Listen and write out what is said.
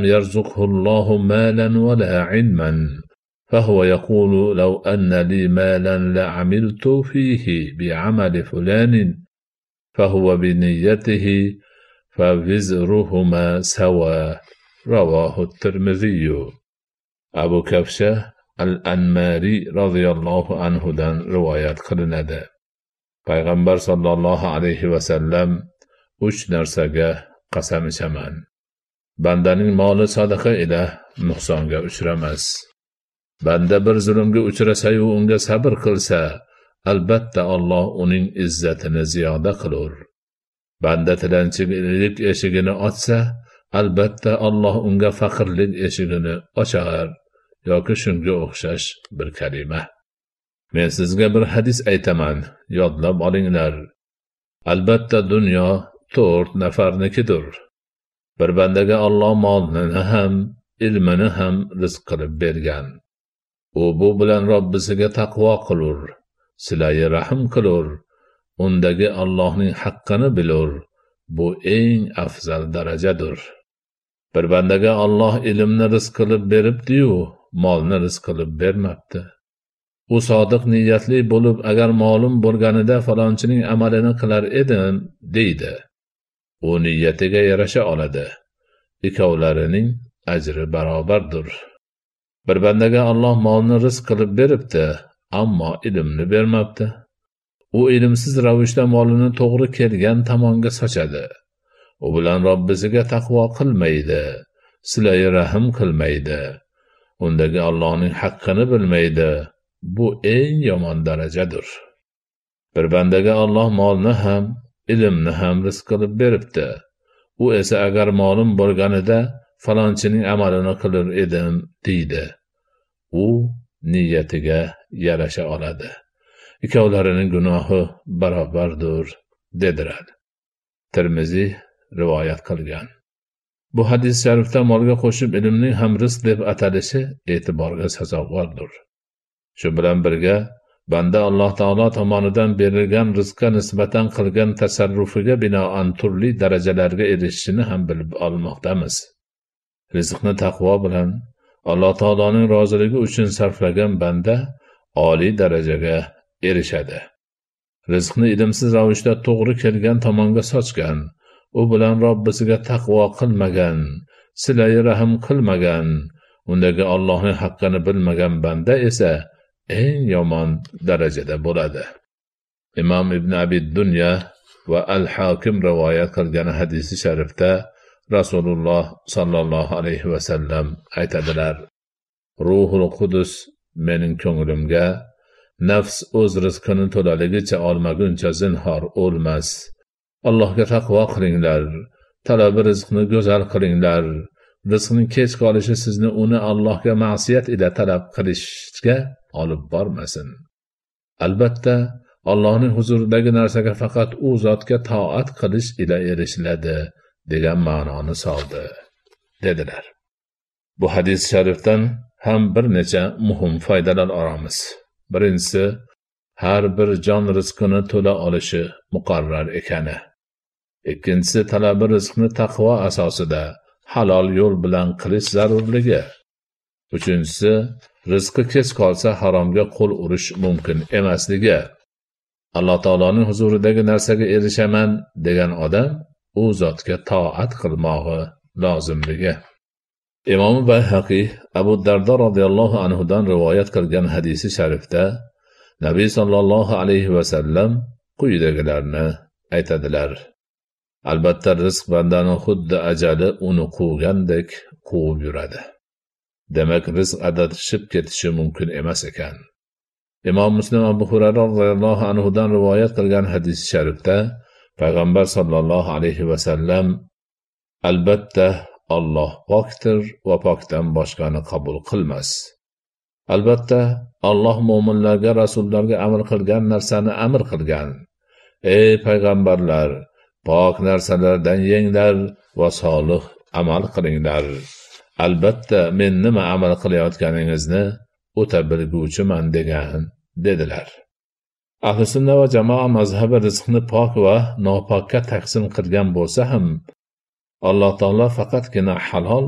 يرزقه الله مالا ولا علما فهو يقول لو أن لي مالا لعملت فيه بعمل فلان فهو بنيته فوزرهما سوا. رواه الترمذي. أبو كبشة الأنماري رضي الله عنه دان روايات قلنده. Payg'ambar sallallohu alayhi vasallam 3 narsaga qasam ichaman. Bandaning moli sadaqa ila nuqsonga uchramas. Banda bir zulmga uchrasa-yu unga sabr qilsa, albatta Alloh uning izzatini ziyoda qilur. Banda tilanchilik eshigini ochsa, albatta Alloh unga faqirlik eshigini ochar. Yoki shunga o'xshash bir kalima. Men sizga bir hadis aytaman, yodlab olinglar. Albatta dunyo 4 nafarnikidir. Bir bandaga Alloh molini ham, ilmini ham rizq qilib bergan. U bu bilan Robbisiga taqvo qilur, silay rahim qilur, undagi Allohning haqqini bilur. Bu eng afzal darajadir. Bir bandaga Alloh ilmni rizq qilib beribdi-yu, molni rizq qilib bermabdi. U sodiq niyatli bo'lib, agar molim bo'lganida falonchining amalini qilar edim, deydi. U niyatiga yarasha oladi. Ikkovlarining ajri barobardir. Bir bandaga Alloh molni rizq qilib beribdi, ammo ilmni bermabdi. U ilmsiz ravishda molini to'g'ri kelgan tomonga sochadi. U bilan Robbisiga taqvo qilmaydi, silay rahim qilmaydi. Undagi Allohning haqqini bilmaydi. Bu eng yomon darajadir. Bir bandaga Alloh molni ham, ilmni ham rizq qilib beribdi. U esa agar molim bo'lganida falonchining amalini qilar edim, deydi. U niyatiga yarasha oladi. Ikkovlarining gunohi barobardir, dedilar. Tirmiziy rivoyat qilgan. Bu hadis sharifda molga qo'shib ilmning ham rizq deb atalishi e'tiborga sazovordir. Shu bilan birga banda Alloh taolo tomonidan berilgan rizqqa nisbatan qilgan tasarrufiga binoan turli darajalarga erishishini ham bilib olmoqdamiz. Rizqni taqvo bilan Alloh taoloning roziligi uchun sarflagan banda oliy darajaga erishadi. Rizqni ilmsiz ravishda to'g'ri kelgan tomonga sochgan, u bilan Robbisiga taqvo qilmagan, silay rahim qilmagan, undagi Allohning haqqini bilmagan banda esa eng yomon darajada bo'ladi. Imom Ibn Abi Dunya va Al-Hakim rivoyat qilgan hadisi sharifda Rasululloh sallallohu alayhi va sallam aytadilar: Ruhul Qudus mening ko'nglimga nafs o'z rizqini to'laligicha olmaguncha zinhor o'lmas. Allohga taqvo qilinglar, talabi rizqni go'zal qilinglar. Rizqning kech qolishi sizni uni Allohga ma'siyat ila talab qilishga olib bormasin. Albatta, Allohning huzuridagi narsaga faqat u zotga toat qilish ila erishiladi degan ma'noni soldi, dedilar. Bu hadis sharifdan ham bir necha muhim foydalar olamiz. Birinchisi, har bir jon rizqini to'la olishi muqarrar ekani. Ikkinchisi, talabi rizqni taqvo asosida halol yo'l bilan qilish zarurligi. Uchinchisi, rizqi kech qolsa haromga qo'l urish mumkin emasligi. Alloh taoloning huzuridagi narsaga erishaman degan odam u zotga toat qilmog'i lozimligi. Imom Bayhaqi Abu Dardo radhiyallohu anhu dan rivoyat qilgan hadisi sharifda Nabiy sallallohu alayhi va sallam quyidagilarni aytadilar: Albatta rizq bandani xuddi ajali uni quvgandek quvib yuradi. Demak, rizq adashib ketishi mumkin emas ekan. Imom Muslim Abu Hurayra radhiyallohu anhu dan rivoyat qilgan hadis sharifda Payg'ambar sallallohu alayhi va sallam: Albatta Alloh pokdir va pokdan boshqani qabul qilmas. Albatta Alloh mu'minlarga, rasullarga amr qilgan narsani amr qilgan. Ey payg'ambarlar, pok narsalardan yenglar va solih amal qilinglar. Albatta men nima amal qilayotganingizni o'ta bilguvchiman degan, dedilar. Ahli sunna va jamoa mazhabi rizqni pok va nopokka taqsim qilgan bo'lsa ham, Alloh taolo faqatgina halol